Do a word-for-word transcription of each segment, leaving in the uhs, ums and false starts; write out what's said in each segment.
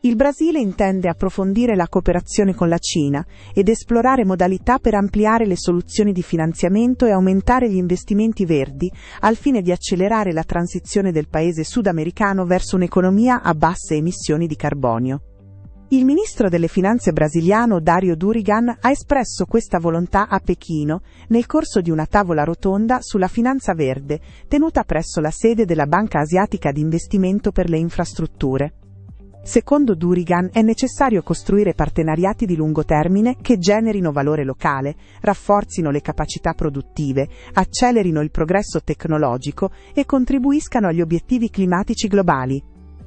Il Brasile intende approfondire la cooperazione con la Cina ed esplorare modalità per ampliare le soluzioni di finanziamento e aumentare gli investimenti verdi, al fine di accelerare la transizione del paese sudamericano verso un'economia a basse emissioni di carbonio. Il ministro delle Finanze brasiliano Dario Durigan ha espresso questa volontà a Pechino nel corso di una tavola rotonda sulla finanza verde, tenuta presso la sede della Banca Asiatica di Investimento per le Infrastrutture. Secondo Durigan è necessario costruire partenariati di lungo termine che generino valore locale, rafforzino le capacità produttive, accelerino il progresso tecnologico e contribuiscano agli obiettivi climatici globali.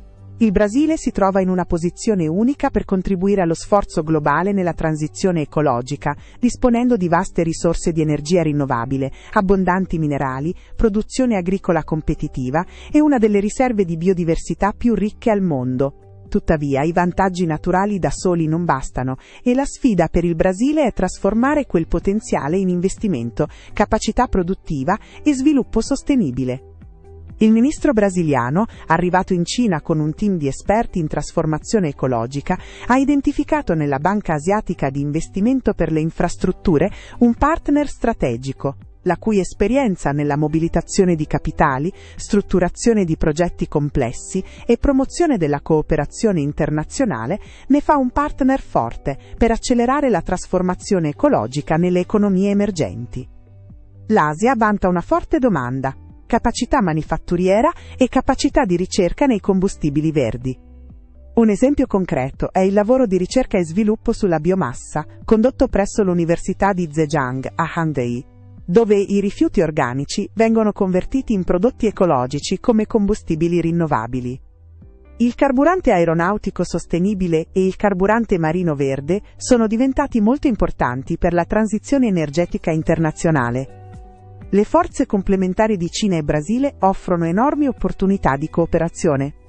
Il Brasile si trova in una posizione unica per contribuire allo sforzo globale nella transizione ecologica, disponendo di vaste risorse di energia rinnovabile, abbondanti minerali, produzione agricola competitiva e una delle riserve di biodiversità più ricche al mondo. Tuttavia, i vantaggi naturali da soli non bastano e la sfida per il Brasile è trasformare quel potenziale in investimento, capacità produttiva e sviluppo sostenibile. Il ministro brasiliano, arrivato in Cina con un team di esperti in trasformazione ecologica, ha identificato nella Banca Asiatica di Investimento per le Infrastrutture un partner strategico, la cui esperienza nella mobilitazione di capitali, strutturazione di progetti complessi e promozione della cooperazione internazionale ne fa un partner forte per accelerare la trasformazione ecologica nelle economie emergenti. L'Asia vanta una forte domanda, capacità manifatturiera e capacità di ricerca nei combustibili verdi. Un esempio concreto è il lavoro di ricerca e sviluppo sulla biomassa, condotto presso l'Università di Zhejiang a Hangzhou, dove i rifiuti organici vengono convertiti in prodotti ecologici come combustibili rinnovabili. Il carburante aeronautico sostenibile e il carburante marino verde sono diventati molto importanti per la transizione energetica internazionale. Le forze complementari di Cina e Brasile offrono enormi opportunità di cooperazione.